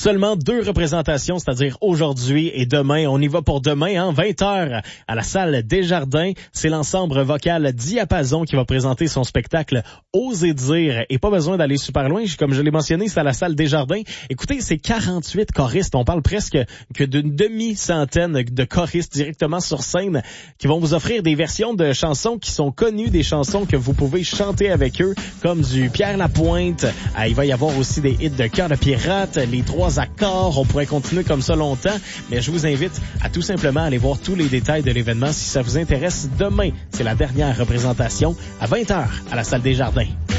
Seulement 2 représentations, c'est-à-dire aujourd'hui et demain. On y va pour demain, 20h à la salle Desjardins. C'est l'ensemble vocal Diapason qui va présenter son spectacle Oser dire. Et pas besoin d'aller super loin, comme je l'ai mentionné, c'est à la salle Desjardins. Écoutez, c'est 48 choristes. On parle presque que d'une demi-centaine de choristes directement sur scène qui vont vous offrir des versions de chansons qui sont connues, des chansons que vous pouvez chanter avec eux, comme du Pierre Lapointe. Il va y avoir aussi des hits de Cœur de pirate, les 3 accords. On pourrait continuer comme ça longtemps, mais je vous invite à tout simplement aller voir tous les détails de l'événement si ça vous intéresse. Demain, c'est la dernière représentation à 20h à la salle Desjardins.